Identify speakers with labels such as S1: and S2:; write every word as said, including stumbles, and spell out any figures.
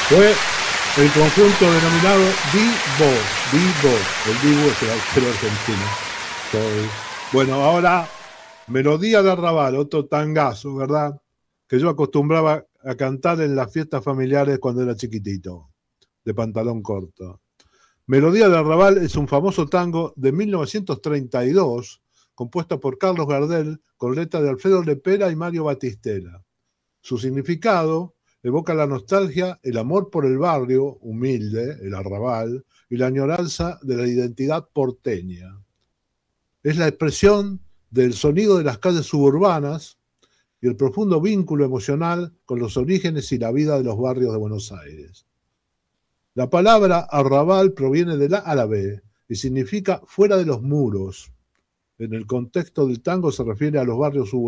S1: Fue el conjunto denominado Vivo, Vivo, el Vivo es el arquero argentino. Soy. Bueno, ahora, Melodía de Arrabal, otro tangazo, ¿verdad? Que yo acostumbraba a cantar en las fiestas familiares cuando era chiquitito, de pantalón corto. Melodía de Arrabal es un famoso tango de mil novecientos treinta y dos, compuesto por Carlos Gardel, con letra de Alfredo Lepera y Mario Batistela. Su significado evoca la nostalgia, el amor por el barrio humilde, el arrabal, y la añoranza de la identidad porteña. Es la expresión del sonido de las calles suburbanas y el profundo vínculo emocional con los orígenes y la vida de los barrios de Buenos Aires. La palabra arrabal proviene de la árabe y significa fuera de los muros. En el contexto del tango se refiere a los barrios suburbanos